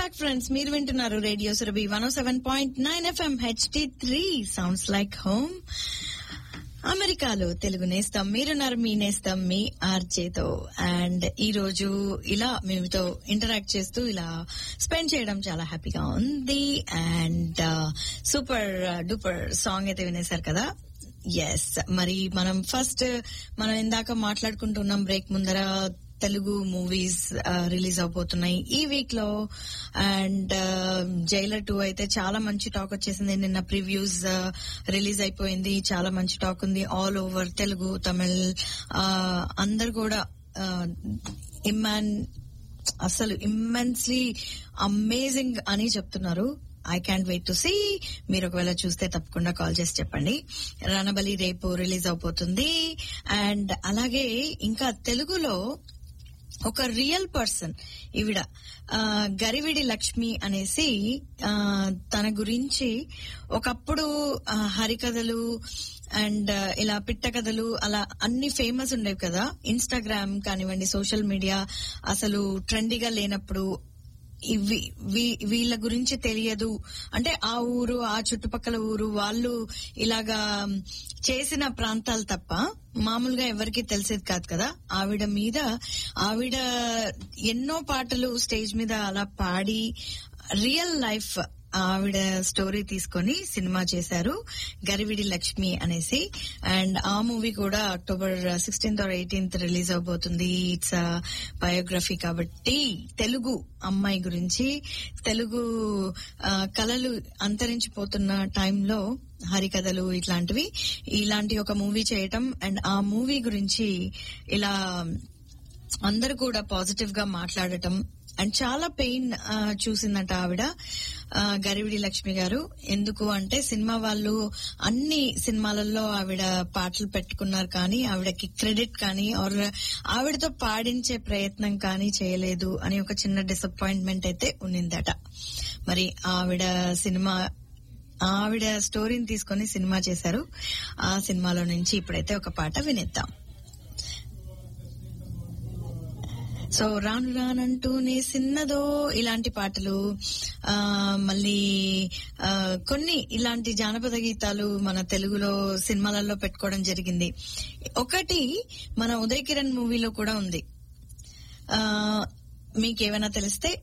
Back friends, మీరు వింటున్నారు radio Surabhi 107.9 FM HD3 sounds like home. అమెరికాలో తెలుగు నేస్తం, మీరున్నారు మీ నేస్తం మీ ఆర్జేతో. అండ్ ఈ రోజు ఇలా మీతో ఇంటరాక్ట్ చేస్తూ ఇలా స్పెండ్ చేయడం చాలా హ్యాపీగా ఉంది. అండ్ సూపర్ డూపర్ సాంగ్ అయితే వినేశారు కదా. ఎస్, మరి మనం ఇందాక మాట్లాడుకుంటున్నాం బ్రేక్ ముందర తెలుగు మూవీస్ రిలీజ్ అవబోతున్నాయి ఈ వీక్ లో. అండ్ జైలర్ 2 అయితే చాలా మంచి టాక్ వచ్చేసింది. నిన్న ప్రివ్యూస్ రిలీజ్ అయిపోయింది, చాలా మంచి టాక్ ఉంది ఆల్ ఓవర్ తెలుగు తమిళ్. అందరు కూడా అసలు ఇమ్మెన్స్లీ అమేజింగ్ అని చెప్తున్నారు. I can't wait to see. మీరు ఒకవేళ చూస్తే తప్పకుండా కాల్ చేసి చెప్పండి. రణబలి రేపు రిలీజ్ అవబోతుంది. అండ్ అలాగే ఇంకా తెలుగులో ఒక రియల్ పర్సన్ ఈవిడ గరివిడి లక్ష్మి అనేసి, తన గురించి ఒకప్పుడు హరికథలు అండ్ ఇలా పిట్ట కథలు అలా అన్ని ఫేమస్ ఉండేవి కదా. ఇన్స్టాగ్రామ్ కానివ్వండి, సోషల్ మీడియా అసలు ట్రెండీగా లేనప్పుడు వీళ్ళ గురించి తెలియదు అంటే ఆ ఊరు ఆ చుట్టుపక్కల ఊరు వాళ్ళు ఇలాగా చేసిన ప్రాంతాలు తప్ప మామూలుగా ఎవరికి తెలిసేది కాదు కదా. ఆవిడ ఎన్నో పాటలు స్టేజ్ మీద అలా పాడి రియల్ లైఫ్ ఆవిడ స్టోరీ తీసుకొని సినిమా చేశారు, గరివిడి లక్ష్మి అనేసి. అండ్ ఆ మూవీ కూడా October 16th or 18th release అవబోతుంది. ఇట్స్ బయోగ్రఫీ కాబట్టి తెలుగు అమ్మాయి గురించి, తెలుగు కళలు అంతరించిపోతున్న టైంలో హరికథలు ఇలాంటి ఒక మూవీ చేయటం అండ్ ఆ మూవీ గురించి ఇలా అందరూ కూడా పాజిటివ్ గా మాట్లాడటం. అండ్ చాలా పెయిన్ చూసిందట ఆవిడ, గరివిడి లక్ష్మి గారు. ఎందుకు అంటే సినిమా వాళ్ళు అన్ని సినిమాలలో ఆవిడ పాటలు పెట్టుకున్నారు కానీ ఆవిడకి క్రెడిట్ కానీ ఆవిడతో పాడించే ప్రయత్నం కానీ చేయలేదు అని ఒక చిన్న డిసప్పాయింట్మెంట్ అయితే ఉన్నిందట. మరి ఆవిడ స్టోరీని తీసుకొని సినిమా చేశారు. ఆ సినిమాలో నుంచి ఇప్పుడైతే ఒక పాట వినేద్దాం. సో రాను రానంటూనే సిన్నదో ఇలాంటి పాటలు, మళ్ళీ కొన్ని ఇలాంటి జానపద గీతాలు మన తెలుగులో సినిమాలలో పెట్టుకోవడం జరిగింది. ఒకటి మన ఉదయ్ కిరణ్ మూవీలో కూడా ఉంది. మీకేమైనా తెలిస్తే